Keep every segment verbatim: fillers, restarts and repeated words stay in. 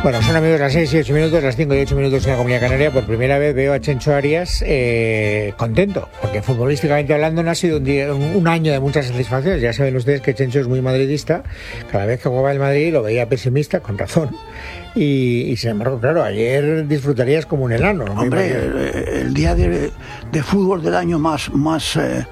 Bueno, son amigos las seis y ocho minutos, las cinco y ocho minutos en la Comunidad Canaria. Por primera vez veo a Chencho Arias eh, contento, porque futbolísticamente hablando no ha sido un, día, un, un año de muchas satisfacciones. Ya saben ustedes que Chencho es muy madridista. Cada vez que jugaba el Madrid lo veía pesimista, con razón. Y, y sin embargo, claro, ayer disfrutarías como un enano, ¿no? Hombre, el, el día de, de fútbol del año más, más, eh,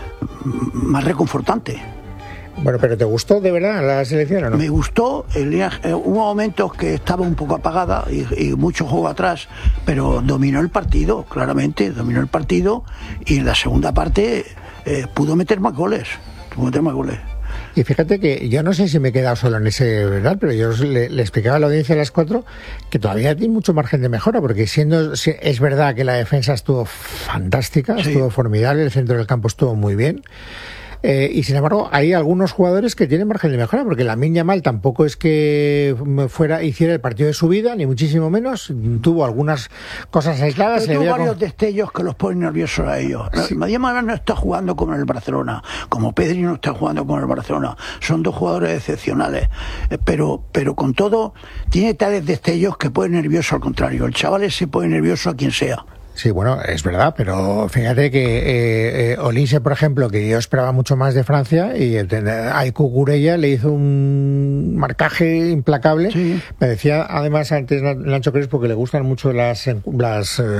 más reconfortante. Bueno, pero ¿te gustó de verdad la selección o no? Me gustó, el día, eh, hubo momentos que estaba un poco apagada y, y mucho juego atrás, pero dominó el partido, claramente, dominó el partido, y en la segunda parte eh, pudo meter más goles, pudo meter más goles. Y fíjate que yo no sé si me he quedado solo en ese, ¿verdad? Pero yo le, le explicaba a la audiencia a las cuatro que todavía tiene mucho margen de mejora, porque siendo es verdad que la defensa estuvo fantástica, sí. Estuvo formidable, el centro del campo estuvo muy bien. Eh, y sin embargo hay algunos jugadores que tienen margen de mejora, porque Lamine Yamal tampoco es que fuera hiciera el partido de su vida, ni muchísimo menos. Tuvo algunas cosas aisladas. Pero tuvo varios con... destellos que los ponen nerviosos a ellos. Sí. Yamal no está jugando como en el Barcelona, como Pedri no está jugando como en el Barcelona. Son dos jugadores excepcionales, eh, pero pero con todo tiene tales destellos que pone nervioso al contrario. El chaval se pone nervioso a quien sea. Sí, bueno, es verdad, pero fíjate que eh, eh, Olise, por ejemplo, que yo esperaba mucho más de Francia, y a Cucurella le hizo un marcaje implacable. Sí. Me decía además antes Nacho Crespo, que le gustan mucho las, las eh,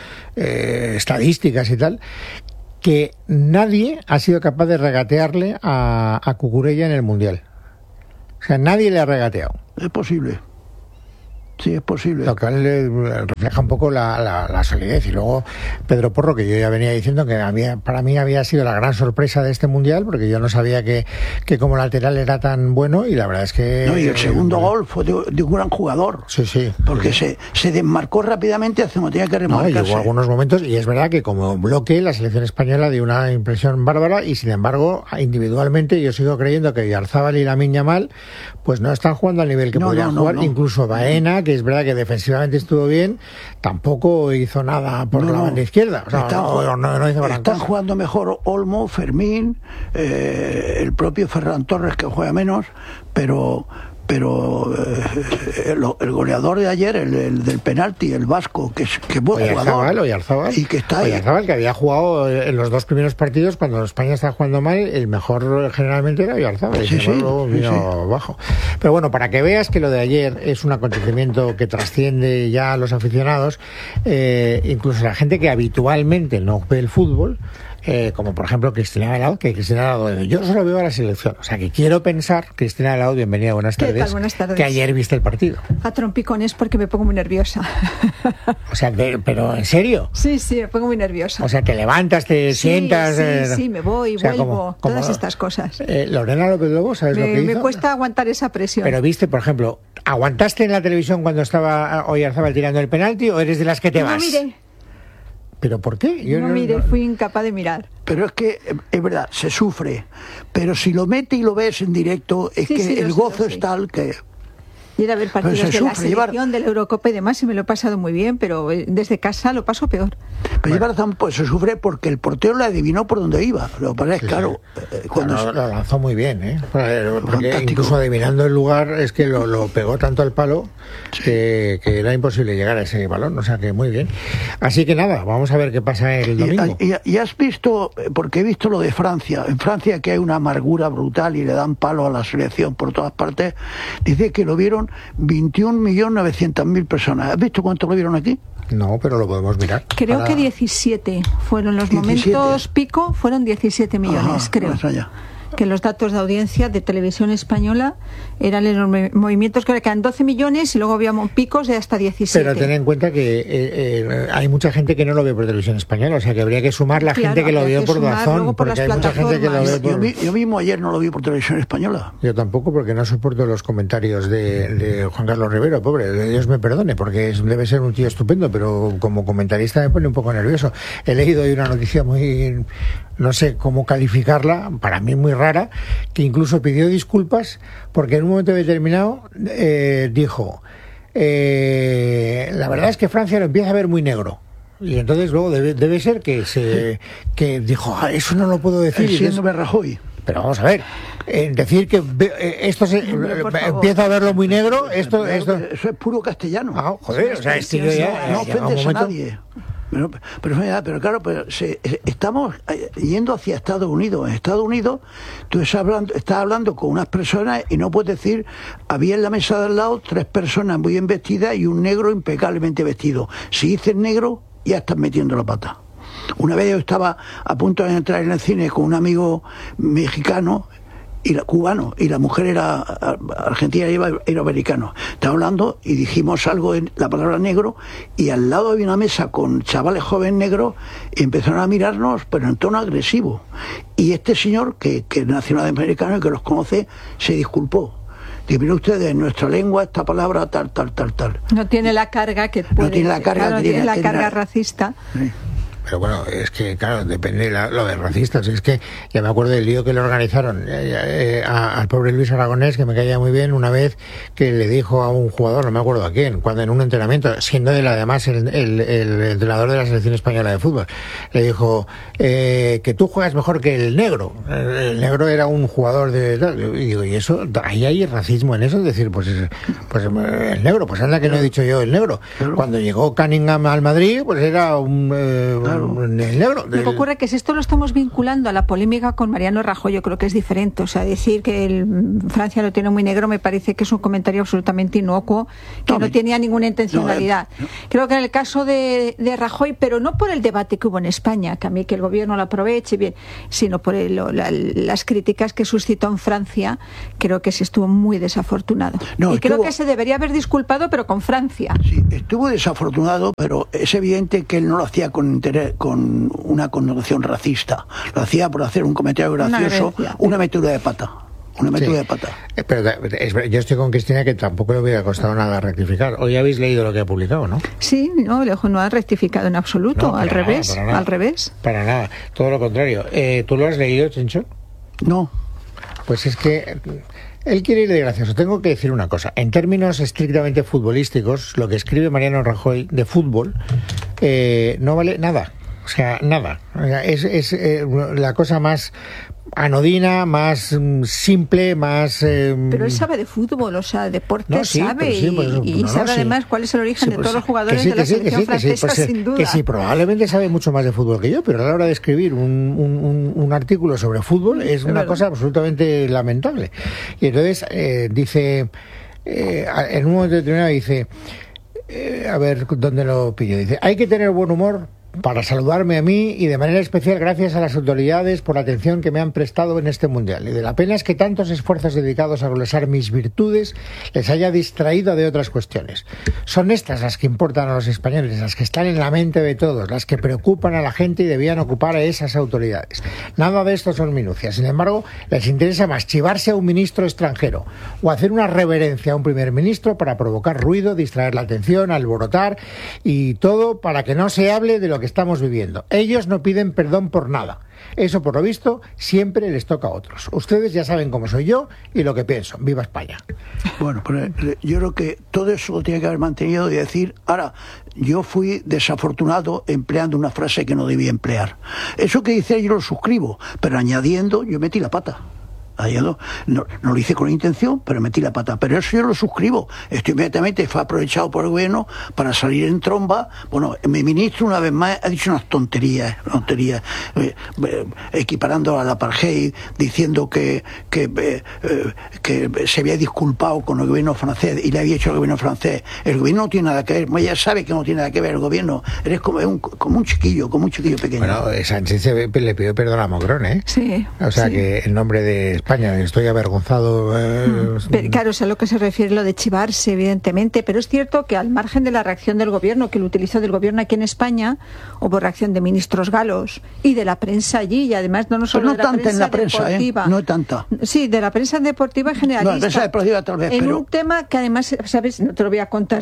eh, estadísticas y tal, que nadie ha sido capaz de regatearle a, a Cucurella en el Mundial. O sea, nadie le ha regateado. Es posible. Sí, es posible. Lo cual refleja un poco la, la, la solidez. Y luego Pedro Porro, que yo ya venía diciendo que había, para mí había sido la gran sorpresa de este Mundial, porque yo no sabía que, que como lateral era tan bueno, y la verdad es que... No, y el segundo eh, gol fue de, de un gran jugador. Sí, sí. Porque sí. Se, se desmarcó rápidamente hace como tenía que remarcarse. No, y hubo algunos momentos, y es verdad que como bloque la selección española dio una impresión bárbara, y sin embargo, individualmente yo sigo creyendo que Oyarzábal y Lamine Yamal pues no están jugando al nivel que no, podrían no, no, jugar. No. Incluso Baena, que es verdad que defensivamente estuvo bien, tampoco hizo nada por no, la banda izquierda. O sea, están, no, no, no hizo gran están cosa. Jugando mejor Olmo, Fermín, eh, el propio Ferran Torres, que juega menos, pero pero eh, el, el goleador de ayer, el, el del penalti, el vasco, que es que buen jugador, Oyarzábal, y que está ahí. Oyarzábal, que había jugado en los dos primeros partidos cuando España estaba jugando mal, el mejor generalmente era Oyarzábal, sí, y sí, luego vino sí, bajo. Pero bueno, para que veas que lo de ayer es un acontecimiento que trasciende ya a los aficionados, eh, incluso la gente que habitualmente no ve el fútbol, Eh, como por ejemplo Cristina Velao, que Cristina Velao, yo solo veo a la selección, o sea que quiero pensar, Cristina Velao, bienvenida, buenas tardes, ¿Qué tal? Buenas tardes. Que ayer viste el partido. A trompicones porque me pongo muy nerviosa. O sea, de, pero ¿en serio? Sí, sí, me pongo muy nerviosa. O sea, te levantas, te sí, sientas... Sí, eh, sí, me voy, o sea, vuelvo, como, como, todas estas cosas. Eh, Lorena López Lobo, ¿sabes me, lo que hizo? Me cuesta aguantar esa presión. Pero viste, por ejemplo, ¿aguantaste en la televisión cuando estaba Oyarzábal tirando el penalti o eres de las que te no, vas? Mire. ¿Pero por qué? Yo no, no mire, no... fui incapaz de mirar. Pero es que, es verdad, se sufre. Pero si lo mete y lo ves en directo, es sí, que sí, el gozo es tal que... Ir a ver partidos de sufre, la selección, llevar... de la Eurocopa y demás, y me lo he pasado muy bien, pero desde casa lo paso peor. Pero bueno. Lleva razón, pues se sufre porque el portero le adivinó por dónde iba. Lo que pasa es, sí, claro... Eh, cuando claro, se... Lo lanzó muy bien, ¿eh? Porque incluso adivinando el lugar, es que lo, lo pegó tanto al palo, sí, que, que era imposible llegar a ese balón, o sea que muy bien. Así que nada, vamos a ver qué pasa el domingo. Y, y, y has visto, porque he visto lo de Francia, en Francia que hay una amargura brutal y le dan palo a la selección por todas partes, dice que lo vieron veintiún millones novecientos mil personas. ¿Has visto cuánto lo vieron aquí? No, pero lo podemos mirar. Creo para... que diecisiete fueron los diecisiete. Momentos pico, fueron diecisiete millones, ajá, creo. Que los datos de audiencia de Televisión Española eran los movimientos que eran doce millones y luego habíamos picos de hasta diecisiete. Pero ten en cuenta que eh, eh, hay mucha gente que no lo ve por Televisión Española, o sea que habría que sumar la claro, gente que lo vio por Dazón, por porque hay mucha gente que lo ve por... Yo, yo mismo ayer no lo vi por Televisión Española. Yo tampoco, porque no soporto los comentarios de, de Juan Carlos Rivero, pobre, Dios me perdone, porque es, debe ser un tío estupendo, pero como comentarista me pone un poco nervioso. He leído hoy una noticia muy... no sé cómo calificarla, para mí muy rara, que incluso pidió disculpas porque en un momento determinado eh, dijo eh, la verdad es que Francia lo empieza a ver muy negro, y entonces luego debe, debe ser que se que dijo ah, eso no lo puedo decir, siendo Rajoy. Pero vamos a ver, eh, decir que eh, esto se, eh, empieza a verlo muy negro, esto, esto... Eso es puro castellano. Ah, joder, o sea, es que yo ya, no ya, ofendes ya a nadie. Pero, pero, pero claro, pero se, estamos yendo hacia Estados Unidos. En Estados Unidos tú estás hablando, estás hablando con unas personas y no puedes decir, había en la mesa de al lado tres personas muy bien vestidas y un negro impecablemente vestido. Si dices negro, ya estás metiendo la pata. Una vez yo estaba a punto de entrar en el cine con un amigo mexicano y la, cubano, y la mujer era argentina y era americano. Estaba hablando y dijimos algo en la palabra negro, y al lado había una mesa con chavales jóvenes negros y empezaron a mirarnos, pero en tono agresivo. Y este señor, que, que es nacional-americano y que los conoce, se disculpó. Dice, mire ustedes, en nuestra lengua esta palabra tal, tal, tal, tal. No tiene la carga que puede... No tiene la carga, claro, que tiene, tiene la tiene carga la... racista. Sí. Pero bueno, es que, claro, depende la, lo de racistas. Es que ya me acuerdo del lío que le organizaron eh, eh, a, al pobre Luis Aragonés, que me caía muy bien, una vez que le dijo a un jugador, no me acuerdo a quién, cuando en un entrenamiento, siendo él además el, el, el entrenador de la selección española de fútbol, le dijo eh, que tú juegas mejor que el negro. El, el negro era un jugador de... Y digo, ¿y eso? ¿Ahí hay racismo en eso? Es decir, pues, pues el negro, pues anda que no he dicho yo el negro. Cuando llegó Cunningham al Madrid, pues era un... Eh, el negro. Lo que ocurre es que si esto lo estamos vinculando a la polémica con Mariano Rajoy, yo creo que es diferente. O sea, decir que el, Francia lo tiene muy negro me parece que es un comentario absolutamente inocuo, que no, no tenía ninguna intencionalidad. No, eh, no. Creo que en el caso de, de Rajoy, pero no por el debate que hubo en España, que a mí que el gobierno lo aproveche bien, sino por el, la, las críticas que suscitó en Francia, creo que se estuvo muy desafortunado. No, y estuvo, creo que se debería haber disculpado, pero con Francia. Sí, estuvo desafortunado, pero es evidente que él no lo hacía con interés, con una connotación racista. Lo hacía por hacer un comentario gracioso, una, una metida de pata. Una metida sí. de pata. Pero es, yo estoy con Cristina que tampoco le hubiera costado nada rectificar. Hoy habéis leído lo que ha publicado, ¿no? Sí, no, no ha rectificado en absoluto. No, al nada, revés, nada, al revés. Para nada, todo lo contrario. Eh, ¿Tú lo has leído, Chencho? No. Pues es que... Él quiere ir de gracioso. Tengo que decir una cosa. En términos estrictamente futbolísticos, lo que escribe Mariano Rajoy de fútbol eh, no vale nada. O sea, nada. Es, es eh, la cosa más anodina, más simple, más... Eh... Pero él sabe de fútbol, o sea, deporte no, sí, sabe sí, pues, y, y no, sabe no, además sí. cuál es el origen sí, de pues, todos los jugadores sí, de la sí, selección sí, francesa, sí, pues, sin duda. Que sí, probablemente sabe mucho más de fútbol que yo, pero a la hora de escribir un, un, un, un artículo sobre fútbol es una verdad. cosa absolutamente lamentable. Y entonces eh, dice, eh, en un momento determinado dice, eh, a ver, ¿dónde lo pillo? Dice, hay que tener buen humor para saludarme a mí y de manera especial gracias a las autoridades por la atención que me han prestado en este mundial. Y de la pena es que tantos esfuerzos dedicados a glosar mis virtudes les haya distraído de otras cuestiones. Son estas las que importan a los españoles, las que están en la mente de todos, las que preocupan a la gente y debían ocupar a esas autoridades. Nada de esto son minucias. Sin embargo, les interesa más chivarse a un ministro extranjero o hacer una reverencia a un primer ministro para provocar ruido, distraer la atención, alborotar y todo para que no se hable de lo que que estamos viviendo. Ellos no piden perdón por nada. Eso, por lo visto, siempre les toca a otros. Ustedes ya saben cómo soy yo y lo que pienso. ¡Viva España! Bueno, pero yo creo que todo eso lo tiene que haber mantenido y decir, ahora, yo fui desafortunado empleando una frase que no debía emplear. Eso que dice yo lo suscribo, pero añadiendo, yo metí la pata. No, no, no lo hice con intención, pero metí la pata. Pero eso yo lo suscribo. Esto inmediatamente fue aprovechado por el gobierno para salir en tromba. Bueno, mi ministro una vez más ha dicho unas tonterías, tonterías eh, eh, equiparando a la apartheid, diciendo que, que, eh, eh, que se había disculpado con el gobierno francés y le había hecho al gobierno francés. El gobierno no tiene nada que ver, ella sabe que no tiene nada que ver el gobierno. Eres como un, como un chiquillo, como un chiquillo pequeño. Bueno, Sánchez le pidió perdón a Macron, ¿eh? Sí. O sea sí. que en nombre de España, estoy avergonzado. Eh, pero, claro, es a lo que se refiere lo de chivarse, evidentemente, pero es cierto que al margen de la reacción del gobierno, que lo utilizó del gobierno aquí en España, hubo reacción de ministros galos y de la prensa allí, y además no, no solo no de la tanta prensa en la prensa, deportiva. ¿eh? No tanta. Sí, de la prensa deportiva en general. No, la prensa deportiva tal vez, en pero... un tema que además, ¿sabes? No te lo voy a contar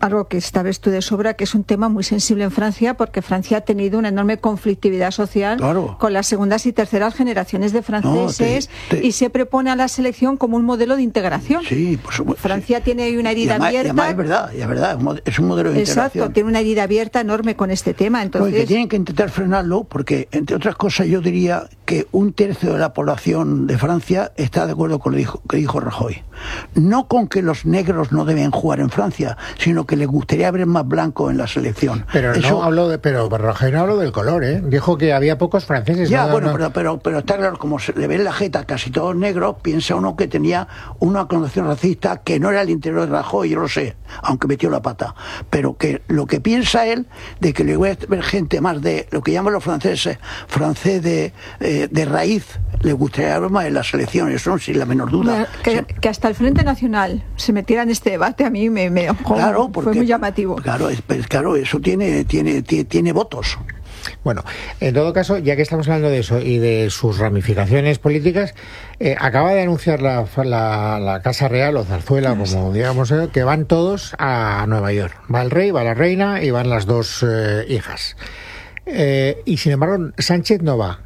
algo que sabes tú de sobra, que es un tema muy sensible en Francia, porque Francia ha tenido una enorme conflictividad social claro. con las segundas y terceras generaciones de franceses, no, te, te... y se propone a la selección como un modelo de integración. Sí, por supuesto. Francia sí. tiene una herida y además, abierta. Y además es verdad, es verdad, es un modelo de Exacto, integración. Exacto, tiene una herida abierta enorme con este tema. Entonces... No, y que tienen que intentar frenarlo, porque, entre otras cosas, yo diría que un tercio de la población de Francia está de acuerdo con lo que dijo, que dijo Rajoy. No con que los negros no deben jugar en Francia, sino que les gustaría ver más blanco en la selección. Pero Eso... no habló de, pero Rajoy no habló del color, ¿eh? Dijo que había pocos franceses. Ya, no, bueno, no... Pero, pero, pero está claro, como se le ve en la jeta casi todos negros, piensa uno que tenía una connotación racista que no era el interior de Rajoy, yo lo sé, aunque metió la pata. Pero que lo que piensa él, de que le voy a ver gente más de lo que llaman los franceses, francés de, eh, de raíz, le gustaría ver más en la selección, eso sin la menor duda. Bueno, que, sí. que hasta el Frente Nacional se metiera en este debate, a mí me, me dejó, claro, porque, fue muy llamativo. Claro, es, claro, eso tiene, tiene, tiene, tiene votos. Bueno, en todo caso, ya que estamos hablando de eso y de sus ramificaciones políticas, eh, acaba de anunciar la, la, la Casa Real o Zarzuela, como digamos, eh, que van todos a Nueva York. Va el rey, va la reina y van las dos eh, hijas. Eh, y sin embargo, Sánchez no va.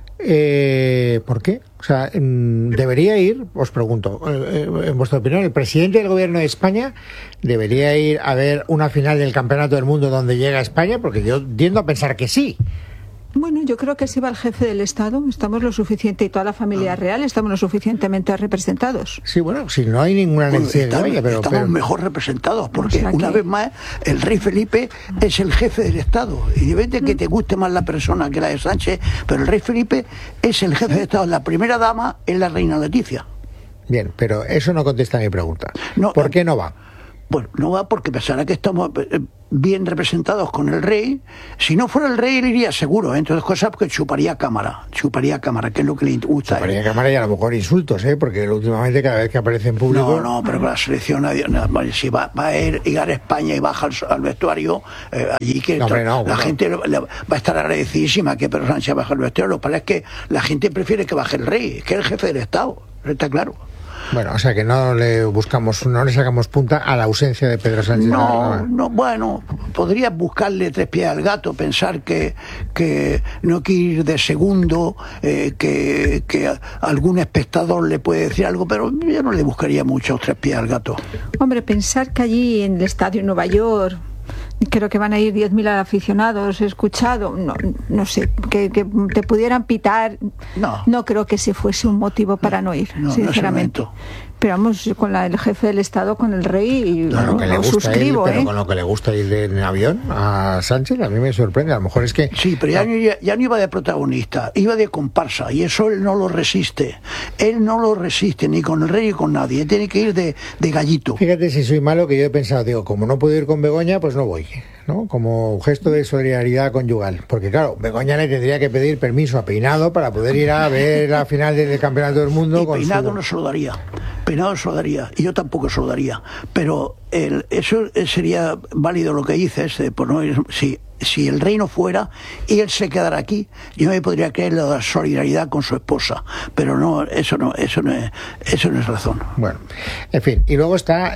Eh, ¿Por qué? O sea, debería ir, os pregunto, en vuestra opinión, el presidente del gobierno de España debería ir a ver una final del Campeonato del Mundo donde llega España, porque yo tiendo a pensar que sí. Bueno, yo creo que si va el jefe del Estado, estamos lo suficiente, y toda la familia real, estamos lo suficientemente representados. Sí, bueno, si no hay ninguna necesidad bueno, de vaya, pero... Estamos pero... mejor representados, porque o sea una que... vez más, el rey Felipe es el jefe del Estado. Y depende de que te guste más la persona que la de Sánchez, pero el rey Felipe es el jefe del Estado. La primera dama es la reina Leticia. Bien, pero eso no contesta a mi pregunta. No, ¿Por qué no va? Pues no va porque pensará que estamos bien representados con el rey. Si no fuera el rey, él iría seguro, ¿eh? Entonces cosas porque chuparía cámara, chuparía cámara, que es lo que le gusta. Chuparía cámara y a lo mejor insultos, ¿eh? Porque últimamente cada vez que aparece en público... No, no, pero con la selección, si va, va a ir, llegar a España y baja al, al vestuario, eh, allí que no, hombre, no, la bueno. gente le, va a estar agradecidísima que Pedro Sánchez baje al vestuario. Lo que pasa es que la gente prefiere que baje el rey, que es el jefe del Estado, está claro. Bueno, o sea que no le buscamos, no le sacamos punta a la ausencia de Pedro Sánchez. No, no, bueno, podrías buscarle tres pies al gato, pensar que, que no quiere ir de segundo, eh, que, que algún espectador le puede decir algo, pero yo no le buscaría mucho tres pies al gato. Hombre, pensar que allí en el estadio en Nueva York creo que van a ir diez mil aficionados, he escuchado, no, no sé, que, que te pudieran pitar, no. no creo que ese fuese un motivo para no ir, no, sinceramente. No pero vamos, con la, el jefe del Estado, con el rey, y no, bueno, que le lo gusta suscribo. Ir, pero ¿eh? con lo que le gusta ir de, en avión a Sánchez, a mí me sorprende. A lo mejor es que... Sí, pero ya, ya, ya no iba de protagonista, iba de comparsa, y eso él no lo resiste. Él no lo resiste, ni con el rey ni con nadie. Él tiene que ir de, de gallito. Fíjate si soy malo, que yo he pensado, digo, como no puedo ir con Begoña, pues no voy, ¿no? Como gesto de solidaridad conyugal. Porque claro, Begoña le tendría que pedir permiso a Peinado para poder ir a ver la final del Campeonato del Mundo. Y con Peinado su... no se lo daría. Peinado se lo daría. Y yo tampoco se lo daría. Pero el, eso sería válido lo que dices, eh, por no ir, si, si el rey no fuera y él se quedara aquí, yo me podría creer la solidaridad con su esposa. Pero no, eso no, eso no es, eso no es razón. Bueno, en fin. Y luego está,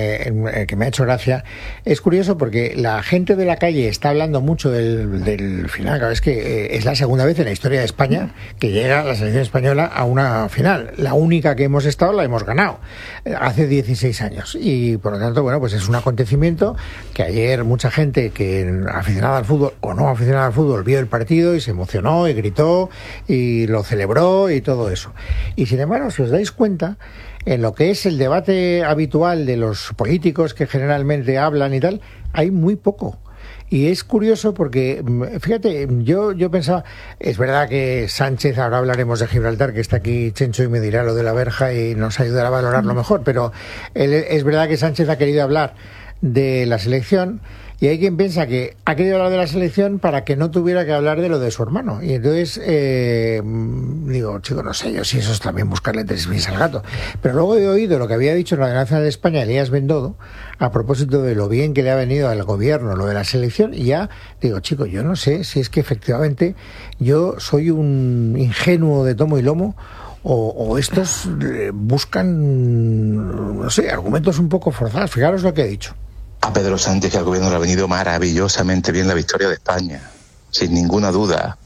eh, que me ha hecho gracia, es curioso porque la gente de la calle está hablando mucho del, del final. Claro, es que eh, es la segunda vez en la historia de España que llega la selección española a una final. La única que hemos estado la hemos ganado hace dieciséis años. Y por lo tanto, bueno, pues es un acontecimiento que ayer mucha gente que aficionada al fútbol o no aficionada al fútbol vio el partido y se emocionó y gritó y lo celebró y todo eso. Y sin embargo, si os dais cuenta, en lo que es el debate habitual de los políticos que generalmente hablan y tal, hay muy poco. Y es curioso porque, fíjate, yo yo pensaba, es verdad que Sánchez, ahora hablaremos de Gibraltar, que está aquí Chencho y me dirá lo de la verja y nos ayudará a valorarlo mejor, pero él, es verdad que Sánchez ha querido hablar de la selección y hay quien piensa que ha querido hablar de la selección para que no tuviera que hablar de lo de su hermano. Y entonces, eh, digo, chico, no sé yo si eso es también buscarle tres pies al gato. Pero luego he oído lo que había dicho en la Nacional de España Elías Bendodo a propósito de lo bien que le ha venido al gobierno lo de la selección, y ya digo, chico, yo no sé si es que efectivamente yo soy un ingenuo de tomo y lomo o, o estos buscan, no sé, argumentos un poco forzados. Fijaros lo que he dicho. a Pedro Sánchez y al gobierno le ha venido maravillosamente bien la victoria de España, sin ninguna duda.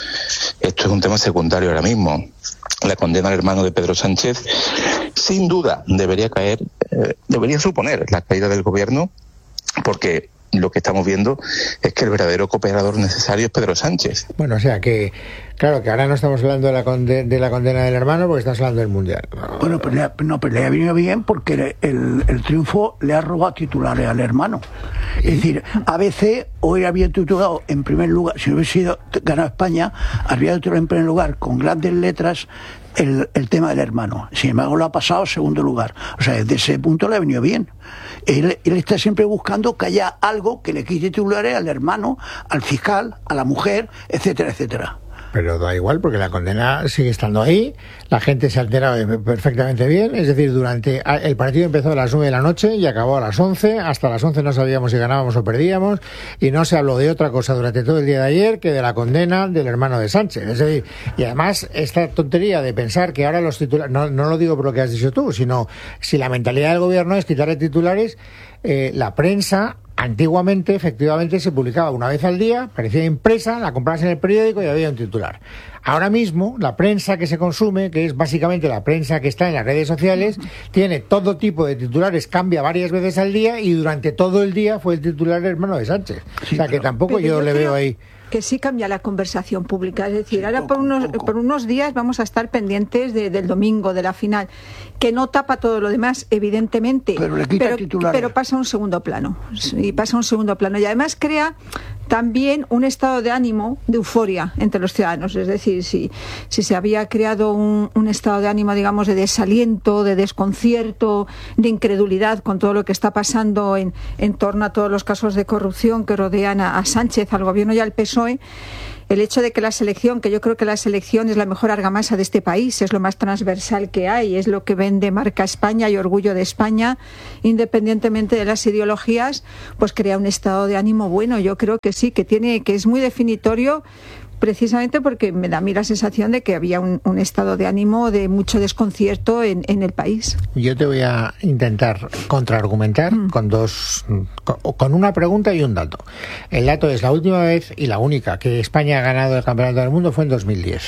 Esto es un tema secundario ahora mismo. La condena al hermano de Pedro Sánchez, sin duda, debería caer, eh, debería suponer la caída del gobierno, porque lo que estamos viendo es que el verdadero cooperador necesario es Pedro Sánchez. Bueno, o sea que, claro, que ahora no estamos hablando de la, conde- de la condena del hermano porque estamos hablando del Mundial. No, bueno, pero le, no, pero le ha venido bien porque el, el triunfo le ha robado titulares al hermano. ¿Sí? Es decir, A B C hoy había titulado en primer lugar, si no hubiese sido ganado España, habría titulado en primer lugar con grandes letras el, el tema del hermano. Sin embargo, lo ha pasado a segundo lugar. O sea, desde ese punto le ha venido bien. Él, él está siempre buscando que haya algo que le quite titulares al hermano, al fiscal, a la mujer, etcétera, etcétera. Pero da igual porque la condena sigue estando ahí, la gente se ha enterado perfectamente bien, es decir, durante el partido empezó a las nueve de la noche y acabó a las once, hasta las once no sabíamos si ganábamos o perdíamos y no se habló de otra cosa durante todo el día de ayer que de la condena del hermano de Sánchez. Es decir, y además esta tontería de pensar que ahora los titulares, no, no lo digo por lo que has dicho tú, sino si la mentalidad del gobierno es quitarle titulares, eh, la prensa antiguamente, efectivamente, se publicaba una vez al día, parecía impresa, la comprabas en el periódico y había un titular. Ahora mismo, la prensa que se consume, que es básicamente la prensa que está en las redes sociales, tiene todo tipo de titulares, cambia varias veces al día y durante todo el día fue el titular del hermano de Sánchez. Sí, o sea, que tampoco yo, yo le veo ahí... que sí cambia la conversación pública, es decir, sí, ahora poco, por unos poco. por unos días vamos a estar pendientes de, del domingo, de la final, que no tapa todo lo demás, evidentemente, pero, le quita pero, pero pasa a un segundo plano, y pasa a un segundo plano, y además crea también un estado de ánimo de euforia entre los ciudadanos, es decir, si, si se había creado un, un estado de ánimo, digamos, de desaliento, de desconcierto, de incredulidad con todo lo que está pasando en, en torno a todos los casos de corrupción que rodean a, a Sánchez, al gobierno y al P S O E, el hecho de que la selección, que yo creo que la selección es la mejor argamasa de este país, es lo más transversal que hay, es lo que vende marca España y orgullo de España, independientemente de las ideologías, pues crea un estado de ánimo bueno. Yo creo que sí, que tiene, que es muy definitorio, precisamente porque me da a mí la sensación de que había un, un estado de ánimo de mucho desconcierto en, en el país. Yo te voy a intentar contraargumentar mm. con dos, con, con una pregunta y un dato. El dato es la última vez y la única que España ha ganado el Campeonato del Mundo fue en dos mil diez.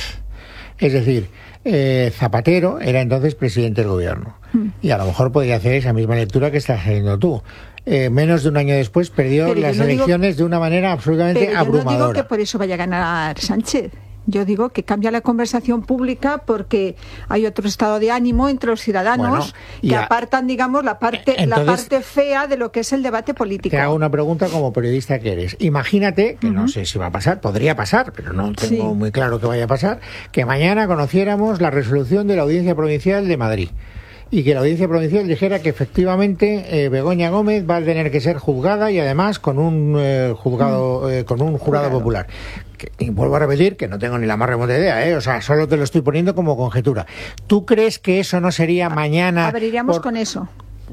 Es decir, eh, Zapatero era entonces presidente del gobierno mm. y a lo mejor podría hacer esa misma lectura que estás haciendo tú. Eh, menos de un año después perdió pero las no elecciones digo, de una manera absolutamente pero abrumadora. Yo no digo que por eso vaya a ganar Sánchez. Yo digo que cambia la conversación pública porque hay otro estado de ánimo entre los ciudadanos bueno, que a, apartan, digamos, la parte, entonces, la parte fea de lo que es el debate político. Te hago una pregunta como periodista que eres. Imagínate, que uh-huh. no sé si va a pasar, podría pasar, pero no tengo sí. muy claro que vaya a pasar, que mañana conociéramos la resolución de la Audiencia Provincial de Madrid. Y que la Audiencia Provincial dijera que efectivamente eh, Begoña Gómez va a tener que ser juzgada y además con un eh, juzgado, eh, con un jurado claro. popular. Que, y vuelvo a repetir que no tengo ni la más remota idea, ¿eh? O sea, solo te lo estoy poniendo como conjetura. ¿Tú crees que eso no sería mañana? Abriríamos por... con eso.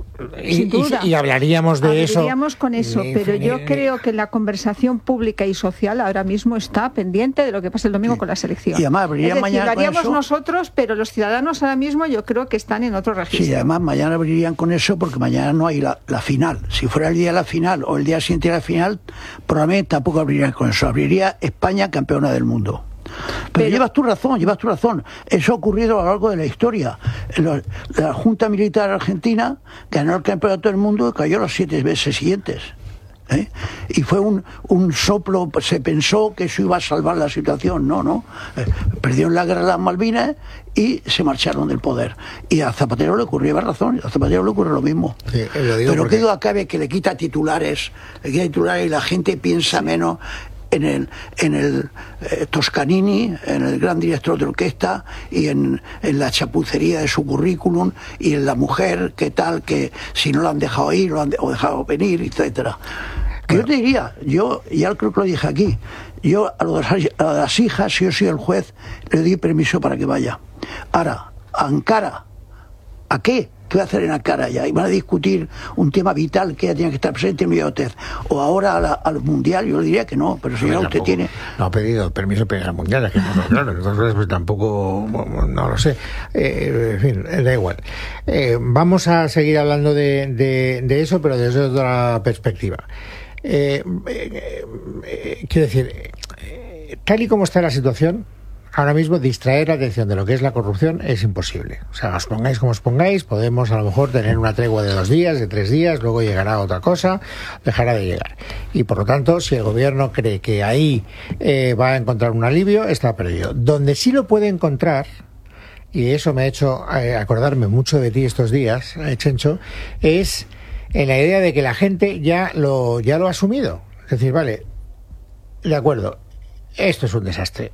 Y, Sin duda. Y, y hablaríamos de hablaríamos eso. Hablaríamos con eso, y, pero yo y, creo que la conversación pública y social ahora mismo está pendiente de lo que pasa el domingo sí. con la selección. Y además, es decir, mañana lo haríamos con eso... nosotros, pero los ciudadanos ahora mismo yo creo que están en otro registro. Sí, además mañana abrirían con eso porque mañana no hay la, la final. Si fuera el día de la final o el día siguiente de la final, probablemente tampoco abrirían con eso. Abriría España campeona del mundo. Pero, Pero llevas tu razón, llevas tu razón. Eso ha ocurrido a lo largo de la historia. La Junta Militar Argentina ganó el campeonato del mundo y cayó los siete meses siguientes. ¿Eh? Y fue un, un soplo, se pensó que eso iba a salvar la situación. No, no. Eh, perdieron la guerra de las Malvinas y se marcharon del poder. Y a Zapatero le ocurrió razón, a Zapatero le ocurre lo mismo. Sí, lo digo Pero porque... que duda cabe que le quita titulares, le quita titulares y la gente piensa sí. menos en el en el eh, Toscanini, en el gran director de orquesta y en, en la chapucería de su currículum y en la mujer que tal, que si no lo han dejado ir lo han de, o dejado venir, etcétera. Que bueno. Yo te diría, yo ya creo que lo dije aquí, yo a, los, a las hijas, si yo soy el juez, le doy permiso para que vaya. Ahora, Ankara, ¿a qué? ¿qué va a hacer en la cara ya? Y van a discutir un tema vital que ya tiene que estar presente en Mediotez. O ahora a la, al Mundial, yo le diría que no, pero si ya usted tiene... No ha pedido permiso para ir al Mundial, es que no, claro, entonces pues tampoco, no lo sé. Eh, en fin, da igual. Eh, vamos a seguir hablando de, de, de eso, pero desde otra perspectiva. Eh, eh, eh, quiero decir, eh, tal y como está la situación, ahora mismo distraer la atención de lo que es la corrupción es imposible. O sea, os pongáis como os pongáis, podemos a lo mejor tener una tregua de dos días, de tres días, luego llegará otra cosa, dejará de llegar. Y por lo tanto, si el gobierno cree que ahí eh, va a encontrar un alivio, está perdido. Donde sí lo puede encontrar, y eso me ha hecho eh, acordarme mucho de ti estos días, eh, Chencho, es en la idea de que la gente ya lo, ya lo ha asumido. Es decir, vale, de acuerdo, esto es un desastre.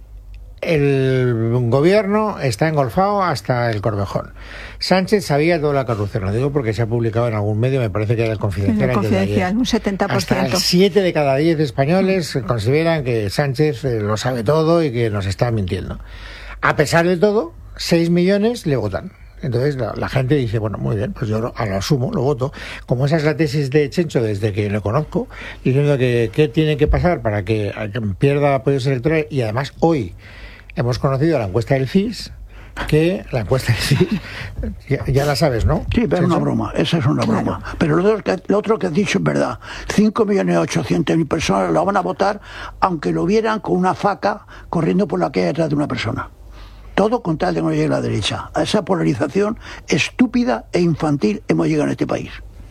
El gobierno está engolfado hasta el Corvejón. Sánchez sabía toda la corrupción. Lo digo porque se ha publicado en algún medio, me parece que era el Confidencial. El Confidencial, un setenta por ciento. Hasta siete de cada diez españoles consideran que Sánchez lo sabe todo y que nos está mintiendo. A pesar de todo, seis millones le votan. Entonces la, la gente dice, bueno, muy bien, pues yo lo, lo asumo, lo voto. Como esa es la tesis de Chencho desde que lo conozco, diciendo que qué tiene que pasar para que, que pierda apoyos electorales. Y además hoy hemos conocido la encuesta del C I S, que la encuesta del C I S, ya, ya la sabes, ¿no? Sí, pero es una broma, esa es una broma. Claro. Pero lo otro, que, lo otro que has dicho es verdad. cinco millones ochocientas mil personas lo van a votar aunque lo vieran con una faca corriendo por la calle detrás de una persona. Todo con tal de que no llegue a la derecha. A esa polarización estúpida e infantil hemos llegado en este país.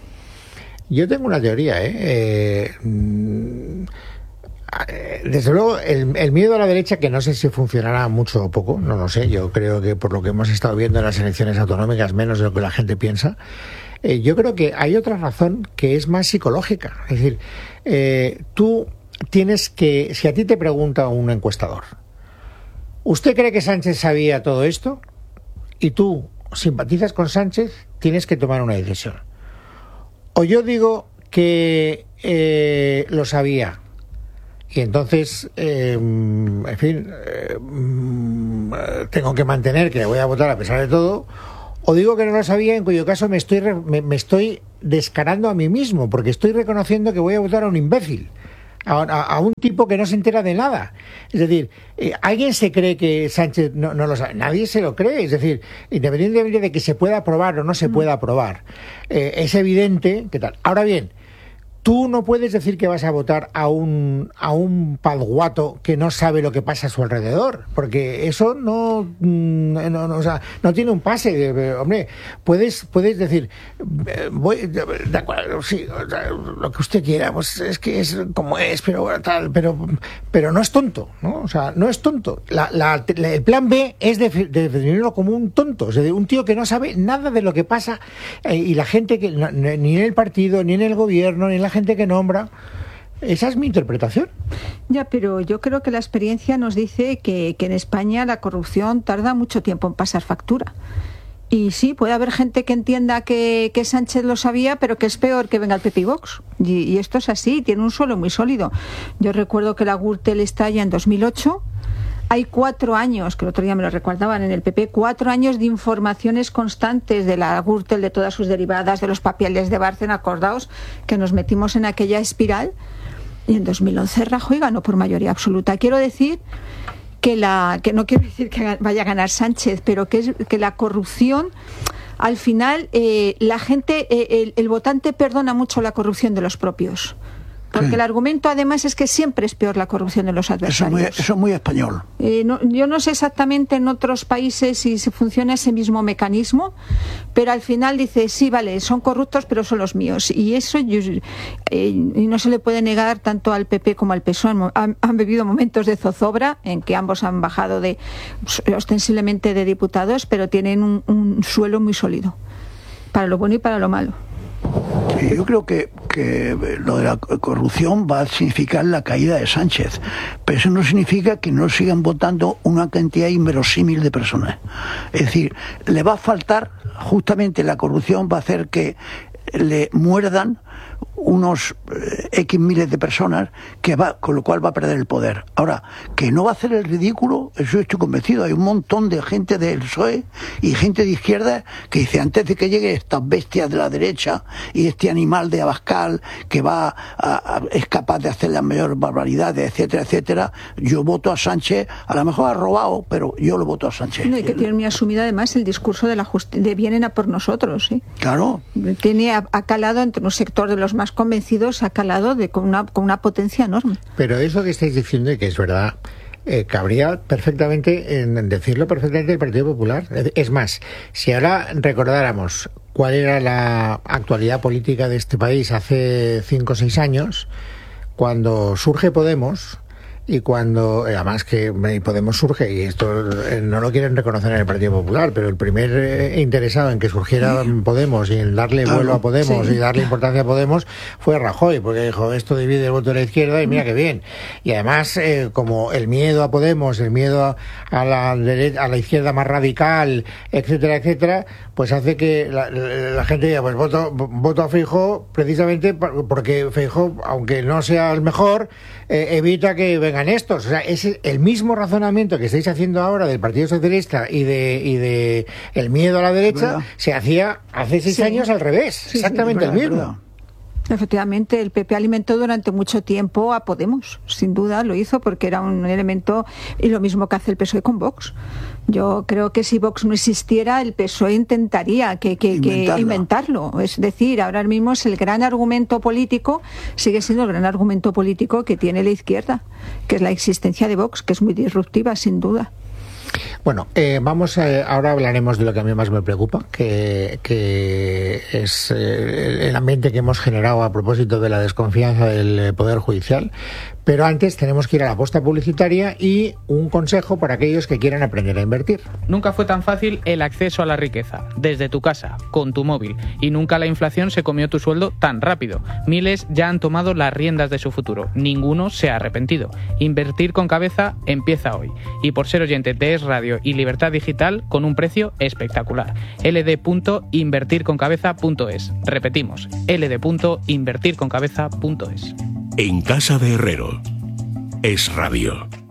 Yo tengo una teoría, ¿eh? eh mm, desde luego, el, el miedo a la derecha, que no sé si funcionará mucho o poco, no lo sé, yo creo que por lo que hemos estado viendo en las elecciones autonómicas, menos de lo que la gente piensa, eh, yo creo que hay otra razón que es más psicológica. Es decir, eh, tú tienes que, si a ti te pregunta un encuestador, ¿usted cree que Sánchez sabía todo esto? Y tú simpatizas con Sánchez, tienes que tomar una decisión. O yo digo que eh, lo sabía, y entonces, eh, en fin, eh, tengo que mantener que le voy a votar a pesar de todo, o digo que no lo sabía, en cuyo caso me estoy, me, me estoy descarando a mí mismo, porque estoy reconociendo que voy a votar a un imbécil. A, a, a un tipo que no se entera de nada. Es decir, eh, ¿alguien se cree que Sánchez no, no lo sabe? Nadie se lo cree. Es decir, independientemente de que se pueda aprobar o no se pueda aprobar, eh, es evidente que tal. Ahora bien, tú no puedes decir que vas a votar a un a un padguato que no sabe lo que pasa a su alrededor, porque eso no no, no, o sea, no tiene un pase. Hombre, puedes puedes decir, voy de acuerdo, sí, lo que usted quiera, pues es que es como es, pero tal, pero pero no es tonto, ¿no? O sea, no es tonto. La, la, el plan B es de, de definirlo como un tonto, es decir, un tío que no sabe nada de lo que pasa, eh, y la gente que no, ni en el partido, ni en el gobierno, ni en la gente que nombra. Esa es mi interpretación. Ya, pero yo creo que la experiencia nos dice que, que en España la corrupción tarda mucho tiempo en pasar factura. Y sí, puede haber gente que entienda que, que Sánchez lo sabía, pero que es peor que venga el P P y Vox. Y, y esto es así, tiene un suelo muy sólido. Yo recuerdo que la Gürtel estalla en dos mil ocho. Hay cuatro años, que el otro día me lo recordaban en el P P, cuatro años de informaciones constantes de la Gürtel, de todas sus derivadas, de los papeles de Bárcena. Acordaos que nos metimos en aquella espiral y en dos mil once Rajoy ganó por mayoría absoluta. Quiero decir que la que no quiero decir que vaya a ganar Sánchez, pero que es que la corrupción, al final, eh, la gente, eh, el, el votante perdona mucho la corrupción de los propios. Porque sí. El argumento además es que siempre es peor la corrupción de los adversarios. Eso es muy, eso es muy español. Eh, no, yo no sé exactamente en otros países si se funciona ese mismo mecanismo, pero al final dice, sí, vale, son corruptos, pero son los míos. Y eso yo, eh, y no se le puede negar tanto al P P como al P S O E. Han, han vivido momentos de zozobra en que ambos han bajado de ostensiblemente de diputados, pero tienen un, un suelo muy sólido, para lo bueno y para lo malo. Yo creo que, que lo de la corrupción va a significar la caída de Sánchez, pero eso no significa que no sigan votando una cantidad inverosímil de personas. Es decir, le va a faltar, justamente la corrupción va a hacer que le muerdan unos eh, X miles de personas, que va, con lo cual va a perder el poder. Ahora, que no va a hacer el ridículo, eso estoy convencido. Hay un montón de gente del P S O E y gente de izquierda que dice, antes de que lleguen estas bestias de la derecha y este animal de Abascal que va a, a, es capaz de hacer las mayores barbaridades, etcétera, etcétera, yo voto a Sánchez. A lo mejor ha robado, pero yo lo voto a Sánchez. No, y que tiene muy asumido además el discurso de la justicia, de vienen a por nosotros, ¿sí? Claro. Tiene, ha, ha calado entre un sector de los más convencidos, ha calado de, con, una, con una potencia enorme. Pero eso que estáis diciendo, y que es verdad, eh, cabría perfectamente en decirlo perfectamente el Partido Popular. Es más, si ahora recordáramos cuál era la actualidad política de este país hace cinco o seis años, cuando surge Podemos, y cuando, además que Podemos surge, y esto no lo quieren reconocer en el Partido Popular, pero el primer interesado en que surgiera Podemos y en darle vuelo a Podemos sí. y darle importancia a Podemos fue Rajoy, porque dijo, esto divide el voto de la izquierda y mira qué bien. Y además, eh, como el miedo a Podemos, el miedo a, a, la derecha, a la izquierda más radical, etcétera, etcétera, pues hace que la, la gente diga, pues voto, voto a Feijóo precisamente porque Feijóo, aunque no sea el mejor, eh, evita que vengan estos. O sea, es el mismo razonamiento que estáis haciendo ahora del Partido Socialista y de y de el miedo a la derecha, se hacía hace seis sí. años al revés, sí, exactamente sí, verdad, el mismo. Verdad. Efectivamente, el P P alimentó durante mucho tiempo a Podemos, sin duda lo hizo porque era un elemento, y lo mismo que hace el P S O E con Vox. Yo creo que si Vox no existiera, el P S O E intentaría que, que, que inventarlo. Es decir, ahora mismo es el gran argumento político, sigue siendo el gran argumento político que tiene la izquierda, que es la existencia de Vox, que es muy disruptiva, sin duda. Bueno, eh, vamos a, ahora hablaremos de lo que a mí más me preocupa, que, que es eh, el ambiente que hemos generado a propósito de la desconfianza del Poder Judicial. Pero antes tenemos que ir a la posta publicitaria y un consejo para aquellos que quieran aprender a invertir. Nunca fue tan fácil el acceso a la riqueza, desde tu casa, con tu móvil, y nunca la inflación se comió tu sueldo tan rápido. Miles ya han tomado las riendas de su futuro, ninguno se ha arrepentido. Invertir con cabeza empieza hoy, y por ser oyente de Es Radio y Libertad Digital con un precio espectacular. l d punto invertir con cabeza punto es. Repetimos, l d punto invertir con cabeza punto es. En casa de Herrero, Es Radio.